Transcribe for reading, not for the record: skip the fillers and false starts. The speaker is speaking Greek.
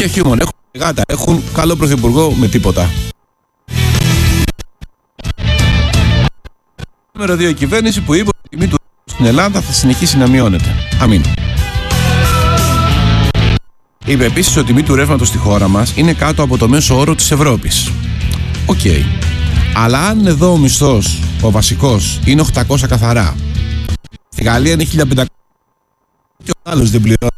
και χιούμορ. Έχουν γάτα, έχουν καλό πρωθυπουργό με τίποτα. Νούμερο 2, η κυβέρνηση που είπε ότι η τιμή του στην Ελλάδα θα συνεχίσει να μειώνεται. Αμήν. Είπε επίσης ότι η τιμή του ρεύματος στη χώρα μας είναι κάτω από το μέσο όρο της Ευρώπης. Οκ. Αλλά αν εδώ ο μισθός, ο βασικός, είναι 800 καθαρά, στη Γαλλία είναι 1500 και ο άλλος δεν πληρώνει